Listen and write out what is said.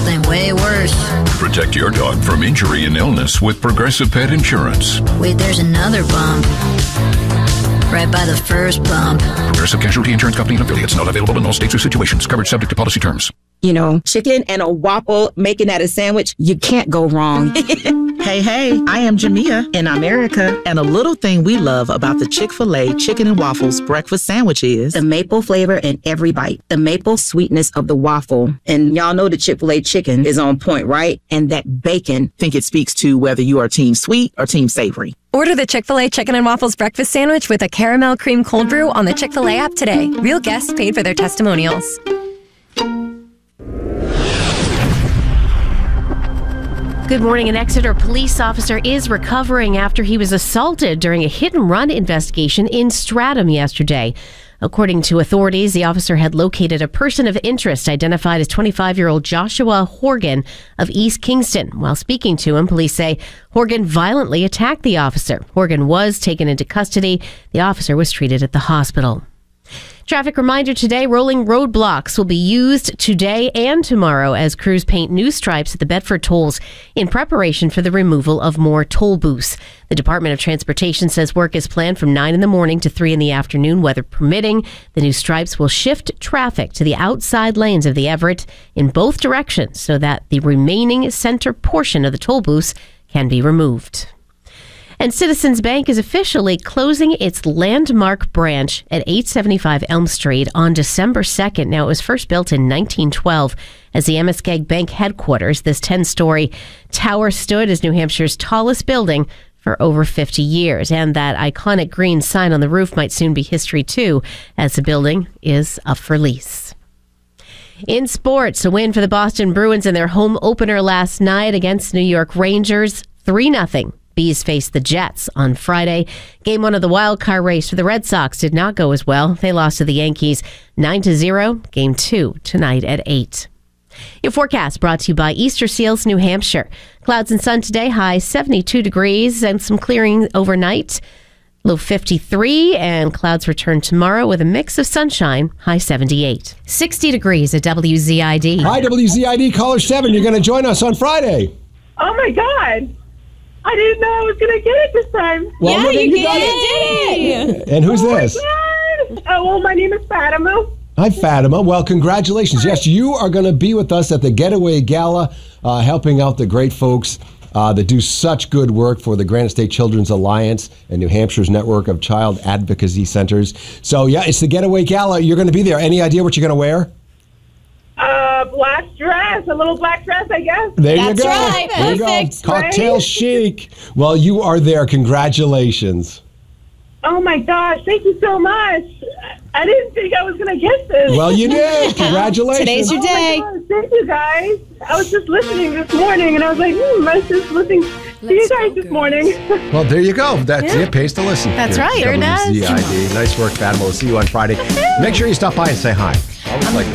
something way worse. Protect your dog from injury and illness with Progressive Pet Insurance. Wait, there's another bump. Right by the first bump. Progressive Casualty Insurance Company and affiliates. Not available in all states or situations. Coverage subject to policy terms. You know, chicken and a waffle, making that a sandwich, you can't go wrong. Hey, I am Jamia, and I'm Erica. And a little thing we love about the Chick-fil-A Chicken and Waffles breakfast sandwich is the maple flavor in every bite, the maple sweetness of the waffle. And y'all know the Chick-fil-A chicken is on point, right? And that bacon. I think it speaks to whether you are team sweet or team savory. Order the Chick-fil-A Chicken and Waffles breakfast sandwich with a caramel cream cold brew on the Chick-fil-A app today. Real guests paid for their testimonials. Good morning. An Exeter police officer is recovering after he was assaulted during a hit-and-run investigation in Stratham yesterday. According to authorities, the officer had located a person of interest identified as 25-year-old Joshua Horgan of East Kingston. While speaking to him, police say Horgan violently attacked the officer. Horgan was taken into custody. The officer was treated at the hospital. Traffic reminder today, rolling roadblocks will be used today and tomorrow as crews paint new stripes at the Bedford tolls in preparation for the removal of more toll booths. The Department of Transportation says work is planned from 9 in the morning to 3 in the afternoon, weather permitting. The new stripes will shift traffic to the outside lanes of the Everett in both directions so that the remaining center portion of the toll booths can be removed. And Citizens Bank is officially closing its landmark branch at 875 Elm Street on December 2nd. Now, it was first built in 1912 as the Muskeg Bank headquarters. This 10-story tower stood as New Hampshire's tallest building for over 50 years. And that iconic green sign on the roof might soon be history, too, as the building is up for lease. In sports, a win for the Boston Bruins in their home opener last night against New York Rangers, 3-0. Bees faced the Jets on Friday. Game 1 of the wild card race for the Red Sox did not go as well. They lost to the Yankees 9-0. Game 2 tonight at 8. Your forecast brought to you by Easter Seals, New Hampshire. Clouds and sun today, high 72 degrees and some clearing overnight. Low 53, and clouds return tomorrow with a mix of sunshine, high 78. 60 degrees at WZID. Hi, WZID, caller 7. You're going to join us on Friday. Oh, my God. I didn't know I was going to get it this time. Well, yeah, you did it. And who's this? My God. Well, my name is Fatima. Hi, Fatima. Well, congratulations. Yes, you are going to be with us at the Getaway Gala, helping out the great folks that do such good work for the Granite State Children's Alliance and New Hampshire's network of child advocacy centers. So, yeah, it's the Getaway Gala. You're going to be there. Any idea what you're going to wear? Black dress, a little black dress, I guess. There you go. Right. There you go. Perfect. Cocktail Right? chic. Well, you are there. Congratulations. Oh, my gosh. Thank you so much. I didn't think I was going to get this. Well, you did. Congratulations. Today's your day. Oh, my gosh. Thank you, guys. I was just listening this morning, and I was like, I was just listening to you guys this morning. Well, there you go. That's it. Pays to listen. That's Here at right. Sure does. WZID. Nice work, Fatima. We'll see you on Friday. Make sure you stop by and say hi. Always like that.